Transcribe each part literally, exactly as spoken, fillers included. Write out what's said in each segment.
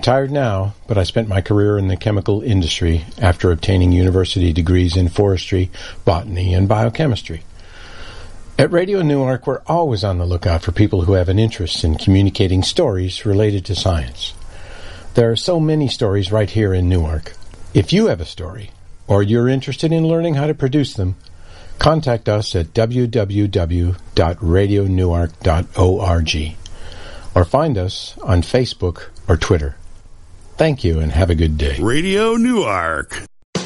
Retired now, but I spent my career in the chemical industry after obtaining university degrees in forestry, botany, and biochemistry. At Radio Newark, we're always on the lookout for people who have an interest in communicating stories related to science. There are so many stories right here in Newark. If you have a story, or you're interested in learning how to produce them, contact us at w w w dot radio newark dot org or find us on Facebook or Twitter. Thank you and have a good day. Radio Newark.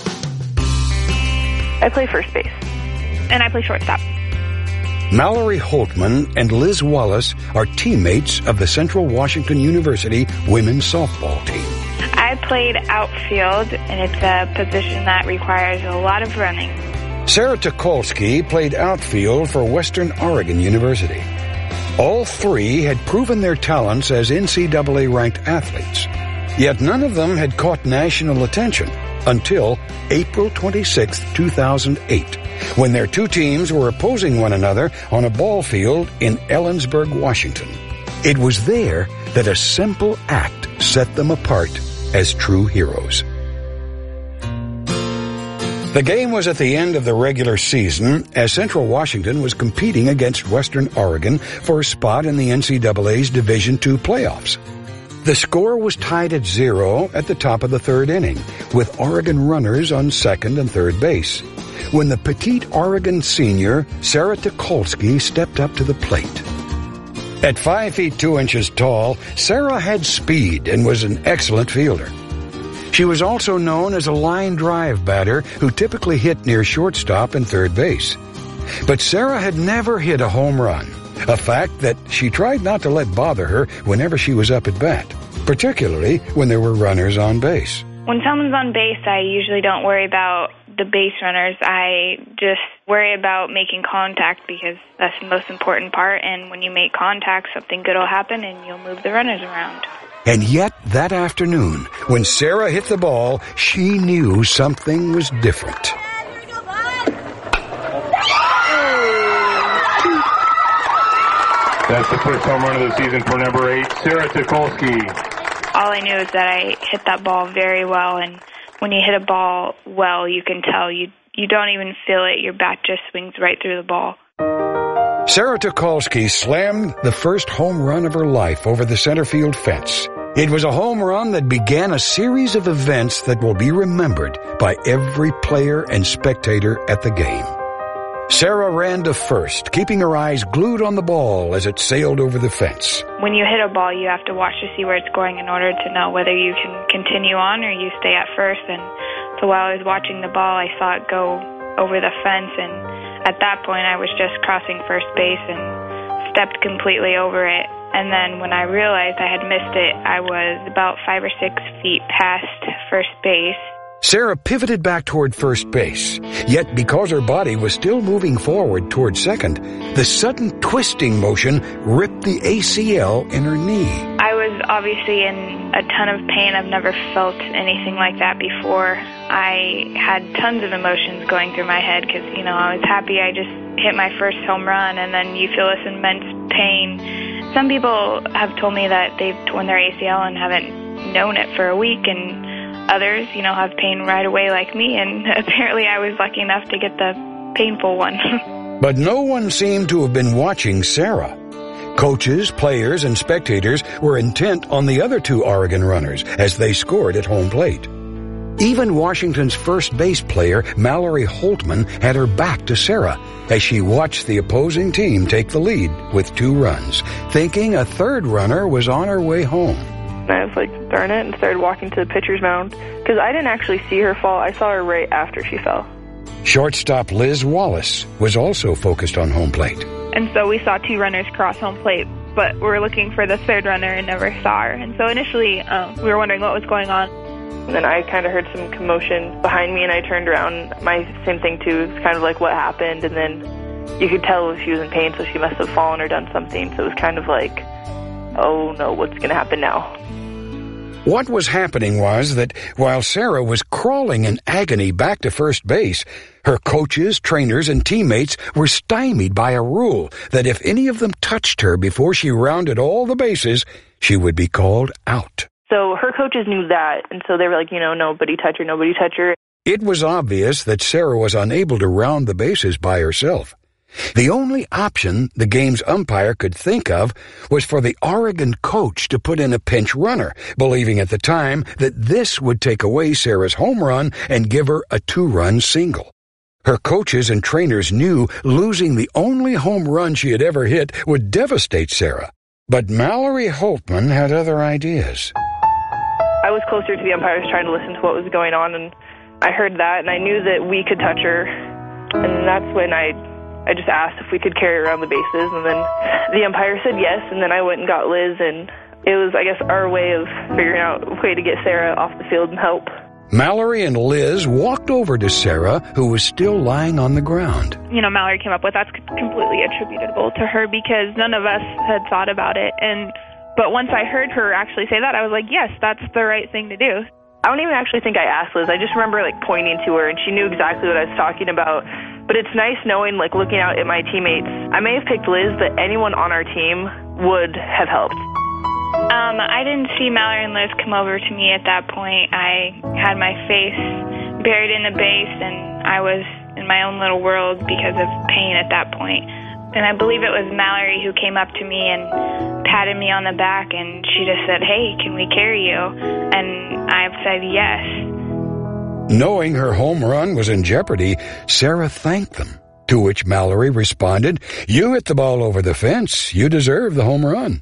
I play first base. And I play shortstop. Mallory Holtman and Liz Wallace are teammates of the Central Washington University women's softball team. I played outfield, and it's a position that requires a lot of running. Sarah Tukolsky played outfield for Western Oregon University. All three had proven their talents as N C double A-ranked athletes. Yet none of them had caught national attention until April twenty-sixth, two thousand eight, when their two teams were opposing one another on a ball field in Ellensburg, Washington. It was there that a simple act set them apart as true heroes. The game was at the end of the regular season as Central Washington was competing against Western Oregon for a spot in the N C double A's Division two playoffs. The score was tied at zero at the top of the third inning, with Oregon runners on second and third base, when the petite Oregon senior, Sarah Tukolsky, stepped up to the plate. At five feet two inches tall, Sarah had speed and was an excellent fielder. She was also known as a line drive batter who typically hit near shortstop and third base. But Sarah had never hit a home run, a fact that she tried not to let bother her whenever she was up at bat, particularly when there were runners on base. When someone's on base, I usually don't worry about the base runners. I just worry about making contact because that's the most important part, and when you make contact, something good will happen and you'll move the runners around. And yet, that afternoon, when Sarah hit the ball, she knew something was different. That's the first home run of the season for number eight, Sarah Tukolsky. All I knew is that I hit that ball very well, and when you hit a ball well, you can tell. You you don't even feel it. Your bat just swings right through the ball. Sarah Tukolsky slammed the first home run of her life over the center field fence. It was a home run that began a series of events that will be remembered by every player and spectator at the game. Sarah ran to first, keeping her eyes glued on the ball as it sailed over the fence. When you hit a ball, you have to watch to see where it's going in order to know whether you can continue on or you stay at first. And so while I was watching the ball, I saw it go over the fence, and at that point I was just crossing first base and stepped completely over it. And then when I realized I had missed it, I was about five or six feet past first base. Sarah pivoted back toward first base, yet because her body was still moving forward toward second, the sudden twisting motion ripped the A C L in her knee. I was obviously in a ton of pain. I've never felt anything like that before. I had tons of emotions going through my head because, you know, I was happy I just hit my first home run, and then you feel this immense pain. Some people have told me that they've torn their A C L and haven't known it for a week, and others, you know, have pain right away like me, and apparently I was lucky enough to get the painful one. But no one seemed to have been watching Sarah. Coaches, players, and spectators were intent on the other two Oregon runners as they scored at home plate. Even Washington's first base player, Mallory Holtman, had her back to Sarah as she watched the opposing team take the lead with two runs, thinking a third runner was on her way home. I was like, darn it, and started walking to the pitcher's mound because I didn't actually see her fall. I saw her right after she fell. Shortstop Liz Wallace was also focused on home plate. And so we saw two runners cross home plate, but we were looking for the third runner and never saw her. And so initially um, we were wondering what was going on. And then I kind of heard some commotion behind me, and I turned around. My same thing, too. It was kind of like what happened, and then you could tell she was in pain, so she must have fallen or done something. So it was kind of like, oh, no, what's going to happen now? What was happening was that while Sarah was crawling in agony back to first base, her coaches, trainers, and teammates were stymied by a rule that if any of them touched her before she rounded all the bases, she would be called out. So her coaches knew that, and so they were like, you know, nobody touch her, nobody touch her. It was obvious that Sarah was unable to round the bases by herself. The only option the game's umpire could think of was for the Oregon coach to put in a pinch runner, believing at the time that this would take away Sarah's home run and give her a two-run single. Her coaches and trainers knew losing the only home run she had ever hit would devastate Sarah. But Mallory Holtman had other ideas. I was closer to the umpires trying to listen to what was going on, and I heard that, and I knew that we could touch her. And that's when I... I just asked if we could carry around the bases, and then the umpire said yes, and then I went and got Liz, and it was, I guess, our way of figuring out a way to get Sarah off the field and help. Mallory and Liz walked over to Sarah, who was still lying on the ground. You know, Mallory came up with that's completely attributable to her because none of us had thought about it. And but once I heard her actually say that, I was like, yes, that's the right thing to do. I don't even actually think I asked Liz. I just remember, like, pointing to her, and she knew exactly what I was talking about. But it's nice knowing, like, looking out at my teammates. I may have picked Liz, but anyone on our team would have helped. Um, I didn't see Mallory and Liz come over to me at that point. I had my face buried in the base, and I was in my own little world because of pain at that point. And I believe it was Mallory who came up to me and patted me on the back, and she just said, hey, can we carry you? And I said yes. Knowing her home run was in jeopardy, Sarah thanked them, to which Mallory responded, you hit the ball over the fence. You deserve the home run.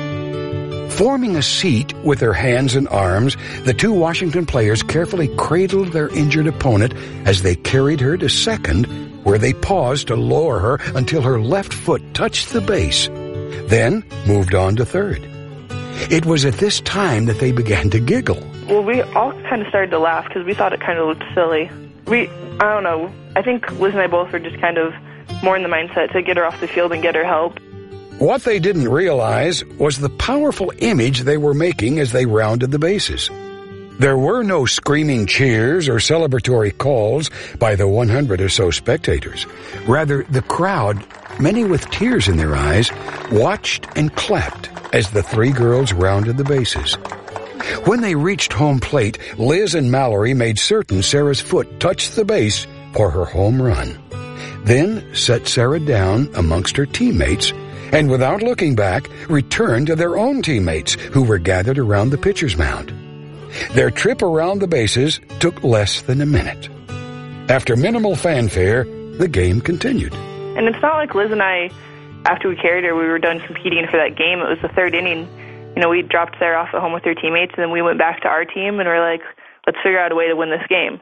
Forming a seat with their hands and arms, the two Washington players carefully cradled their injured opponent as they carried her to second, where they paused to lower her until her left foot touched the base, then moved on to third. It was at this time that they began to giggle. Well, we all kind of started to laugh because we thought it kind of looked silly. We, I don't know, I think Liz and I both were just kind of more in the mindset to get her off the field and get her help. What they didn't realize was the powerful image they were making as they rounded the bases. There were no screaming cheers or celebratory calls by the one hundred or so spectators. Rather, the crowd, many with tears in their eyes, watched and clapped as the three girls rounded the bases. When they reached home plate, Liz and Mallory made certain Sarah's foot touched the base for her home run. Then set Sarah down amongst her teammates and without looking back, returned to their own teammates who were gathered around the pitcher's mound. Their trip around the bases took less than a minute. After minimal fanfare, the game continued. And it's not like Liz and I, after we carried her, we were done competing for that game. It was the third inning. You know, we dropped Sarah off at home with her teammates, and then we went back to our team, and we're like, let's figure out a way to win this game.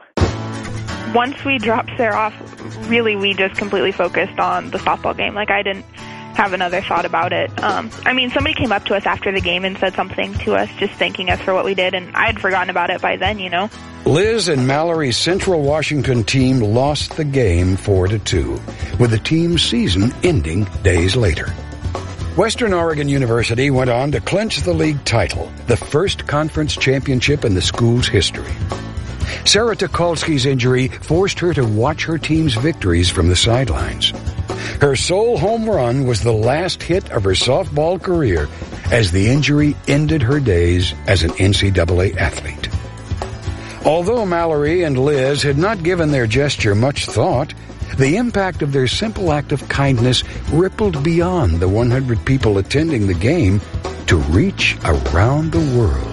Once we dropped Sarah off, really we just completely focused on the softball game. Like, I didn't have another thought about it. Um, I mean, somebody came up to us after the game and said something to us, just thanking us for what we did, and I had forgotten about it by then, you know. Liz and Mallory's Central Washington team lost the game four to two, with the team's season ending days later. Western Oregon University went on to clinch the league title, the first conference championship in the school's history. Sarah Tucholsky's injury forced her to watch her team's victories from the sidelines. Her sole home run was the last hit of her softball career, as the injury ended her days as an N C double A athlete. Although Mallory and Liz had not given their gesture much thought, the impact of their simple act of kindness rippled beyond the one hundred people attending the game to reach around the world.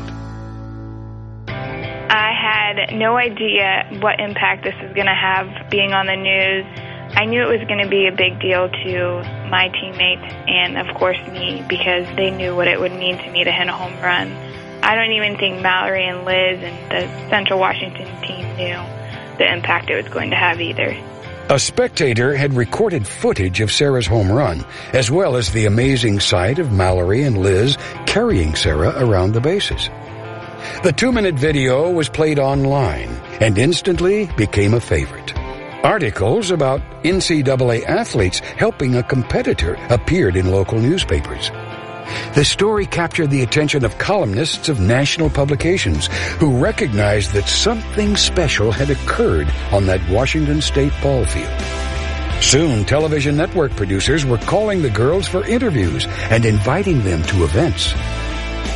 I had no idea what impact this was going to have being on the news. I knew it was going to be a big deal to my teammates and, of course, me, because they knew what it would mean to me to hit a home run. I don't even think Mallory and Liz and the Central Washington team knew the impact it was going to have either. A spectator had recorded footage of Sarah's home run, as well as the amazing sight of Mallory and Liz carrying Sarah around the bases. The two-minute video was played online and instantly became a favorite. Articles about N C double A athletes helping a competitor appeared in local newspapers. The story captured the attention of columnists of national publications who recognized that something special had occurred on that Washington State ball field. Soon, television network producers were calling the girls for interviews and inviting them to events.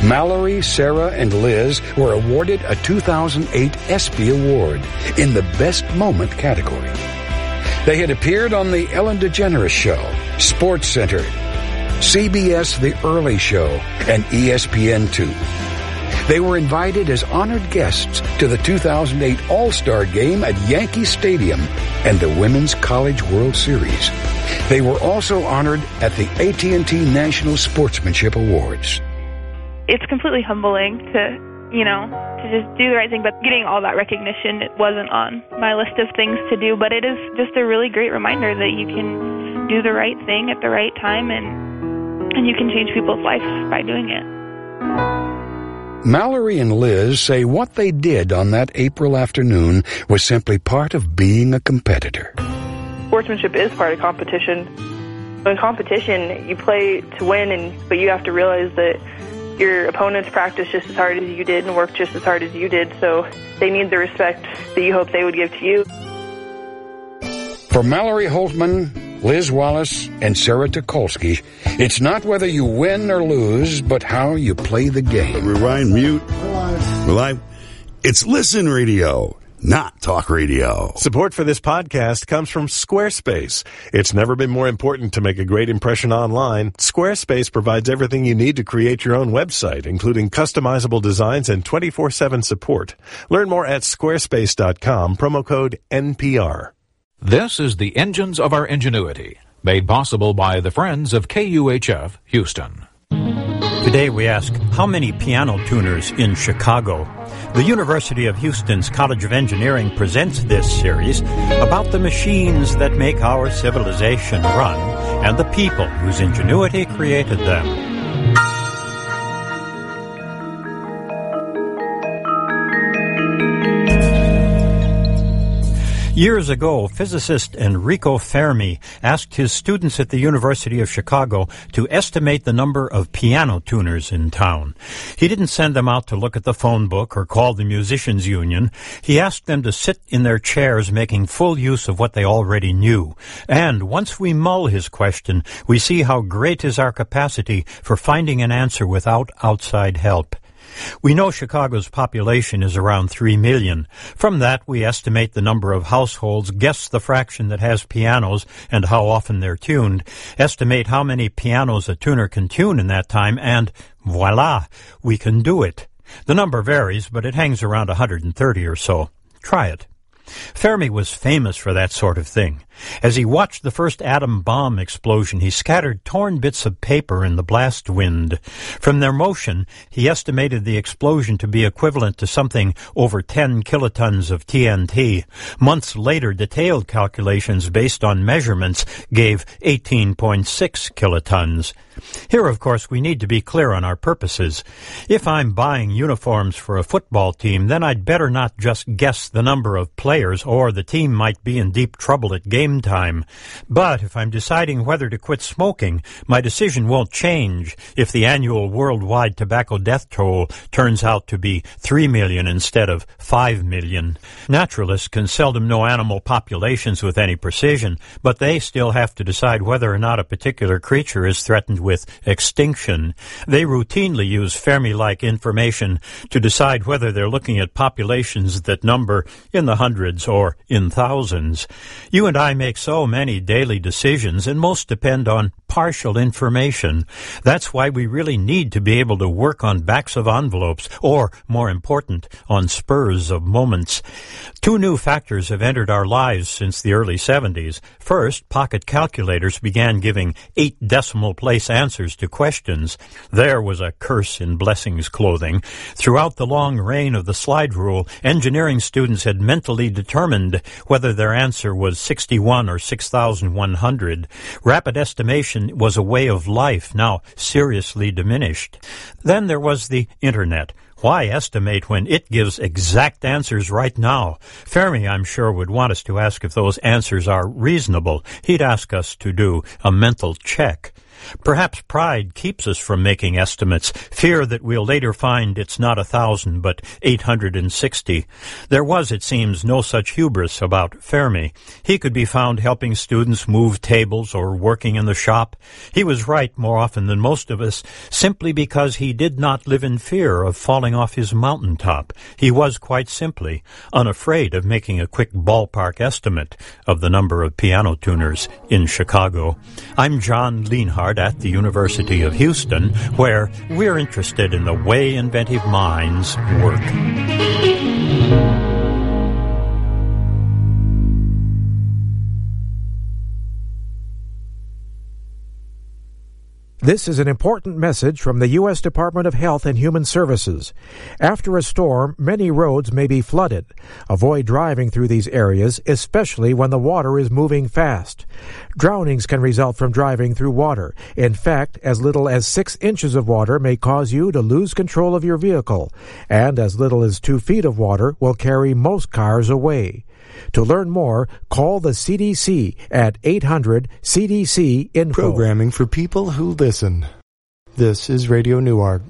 Mallory, Sarah, and Liz were awarded a two thousand eight ESPY Award in the Best Moment category. They had appeared on The Ellen DeGeneres Show, Sports Center, C B S The Early Show, and E S P N two. They were invited as honored guests to the two thousand eight All-Star Game at Yankee Stadium and the Women's College World Series. They were also honored at the A T and T National Sportsmanship Awards. It's completely humbling to, you know, to just do the right thing, but getting all that recognition, it wasn't on my list of things to do, but it is just a really great reminder that you can do the right thing at the right time, and and you can change people's lives by doing it. Mallory and Liz say what they did on that April afternoon was simply part of being a competitor. Sportsmanship is part of competition. In competition, you play to win, and but you have to realize that your opponents practice just as hard as you did and work just as hard as you did, so they need the respect that you hope they would give to you. For Mallory Holtman, Liz Wallace, and Sarah Tukolsky, it's not whether you win or lose, but how you play the game. Rewind, mute. We're live. It's Listen Radio, not Talk Radio. Support for this podcast comes from Squarespace. It's never been more important to make a great impression online. Squarespace provides everything you need to create your own website, including customizable designs and twenty-four seven support. Learn more at squarespace dot com, promo code N P R. This is the Engines of Our Ingenuity, made possible by the Friends of K U H F Houston. Today we ask, how many piano tuners in Chicago? The University of Houston's College of Engineering presents this series about the machines that make our civilization run and the people whose ingenuity created them. Years ago, physicist Enrico Fermi asked his students at the University of Chicago to estimate the number of piano tuners in town. He didn't send them out to look at the phone book or call the musicians' union. He asked them to sit in their chairs making full use of what they already knew. And once we mull his question, we see how great is our capacity for finding an answer without outside help. We know Chicago's population is around three million. From that, we estimate the number of households, guess the fraction that has pianos and how often they're tuned, estimate how many pianos a tuner can tune in that time, and voila, we can do it. The number varies, but it hangs around one hundred thirty or so. Try it. Fermi was famous for that sort of thing. As he watched the first atom bomb explosion, he scattered torn bits of paper in the blast wind. From their motion, he estimated the explosion to be equivalent to something over ten kilotons of T N T. Months later, detailed calculations based on measurements gave eighteen point six kilotons. Here, of course, we need to be clear on our purposes. If I'm buying uniforms for a football team, then I'd better not just guess the number of players, or the team might be in deep trouble at game time. But if I'm deciding whether to quit smoking, my decision won't change if the annual worldwide tobacco death toll turns out to be three million instead of five million. Naturalists can seldom know animal populations with any precision, but they still have to decide whether or not a particular creature is threatened with extinction. They routinely use Fermi-like information to decide whether they're looking at populations that number in the hundreds or in thousands. You and I make so many daily decisions, and most depend on partial information. That's why we really need to be able to work on backs of envelopes, or, more important, on spurs of moments. Two new factors have entered our lives since the early seventies. First, pocket calculators began giving eight decimal place answers to questions. There was a curse in blessings clothing. Throughout the long reign of the slide rule, engineering students had mentally determined whether their answer was sixty-one or six thousand one hundred. Rapid estimation was a way of life, now seriously diminished. Then there was the Internet. Why estimate when it gives exact answers right now? Fermi, I'm sure, would want us to ask if those answers are reasonable. He'd ask us to do a mental check. Perhaps pride keeps us from making estimates, fear that we'll later find it's not a thousand, but eight hundred sixty. There was, it seems, no such hubris about Fermi. He could be found helping students move tables or working in the shop. He was right more often than most of us, simply because he did not live in fear of falling off his mountaintop. He was, quite simply, unafraid of making a quick ballpark estimate of the number of piano tuners in Chicago. I'm John Lienhardt at the University of Houston, where we're interested in the way inventive minds work. This is an important message from the U S Department of Health and Human Services. After a storm, many roads may be flooded. Avoid driving through these areas, especially when the water is moving fast. Drownings can result from driving through water. In fact, as little as six inches of water may cause you to lose control of your vehicle, and as little as two feet of water will carry most cars away. To learn more, call the C D C at eight hundred C D C info. Programming for people who listen. This is Radio Newark.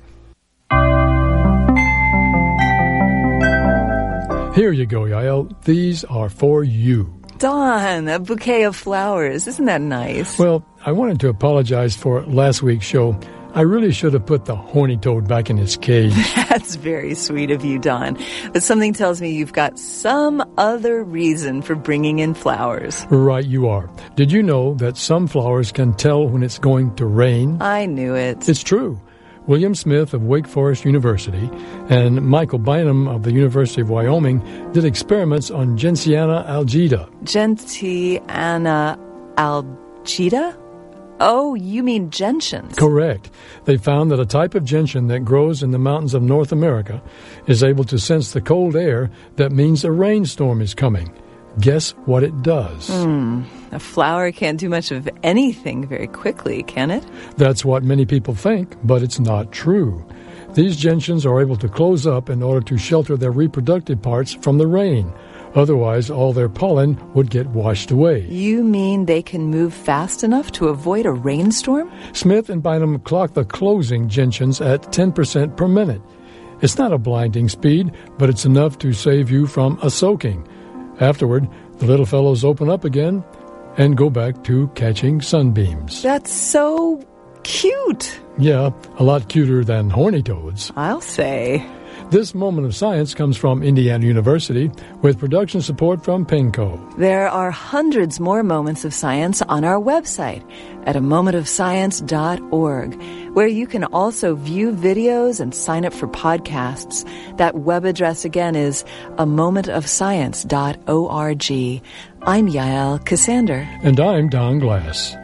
Here you go, Yael. These are for you. Don, a bouquet of flowers. Isn't that nice? Well, I wanted to apologize for last week's show. I really should have put the horny toad back in its cage. That's very sweet of you, Don. But something tells me you've got some other reason for bringing in flowers. Right, you are. Did you know that some flowers can tell when it's going to rain? I knew it. It's true. William Smith of Wake Forest University and Michael Bynum of the University of Wyoming did experiments on Gentiana algida. Gentiana algida? Oh, you mean gentians? Correct. They found that a type of gentian that grows in the mountains of North America is able to sense the cold air that means a rainstorm is coming. Guess what it does? Hmm. A flower can't do much of anything very quickly, can it? That's what many people think, but it's not true. These gentians are able to close up in order to shelter their reproductive parts from the rain. Otherwise, all their pollen would get washed away. You mean they can move fast enough to avoid a rainstorm? Smith and Bynum clocked the closing gentians at ten percent per minute. It's not a blinding speed, but it's enough to save you from a soaking. Afterward, the little fellows open up again and go back to catching sunbeams. That's so cute. Yeah, a lot cuter than horny toads. I'll say. This Moment of Science comes from Indiana University with production support from Penco. There are hundreds more moments of science on our website at a moment of science dot org, where you can also view videos and sign up for podcasts. That web address again is a moment of science dot org. I'm Yael Cassander. And I'm Don Glass.